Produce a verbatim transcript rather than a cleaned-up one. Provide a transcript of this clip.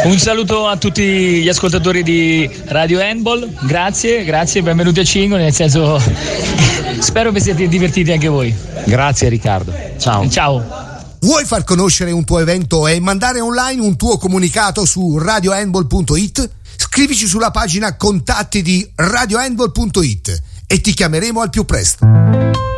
Un saluto a tutti gli ascoltatori di Radio Handball, grazie, grazie, benvenuti a Cingoli, nel senso spero vi siate divertiti anche voi. Grazie Riccardo, ciao. Ciao. Vuoi far conoscere un tuo evento e mandare online un tuo comunicato su radio handball punto it? Scrivici sulla pagina contatti di radio handball punto it e ti chiameremo al più presto.